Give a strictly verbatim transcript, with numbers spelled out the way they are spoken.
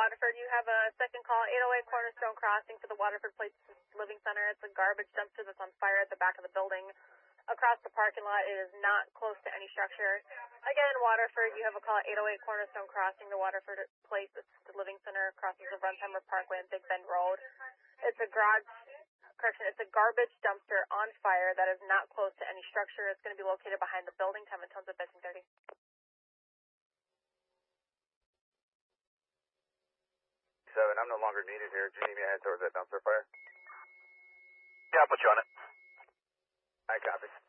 Waterford. You have a second call, eight oh eight Cornerstone Crossing for the Waterford Place Living Center. It's a garbage dumpster that's on fire at the back of the building. Across the parking lot, it is not close to any structure. Again, Waterford, you have a call, eight oh eight Cornerstone Crossing, the Waterford Place Living Center, crosses the Runtimer Parkway and Big Bend Road. It's a garage, correction, it's a garbage dumpster on fire that is not close to any structure. It's going to be located behind the building. Time and tones at fifteen thirty. Seven, I'm no longer needed here. Do you need me to head towards that dumpster fire? Yeah, I'll put you on it. I copy.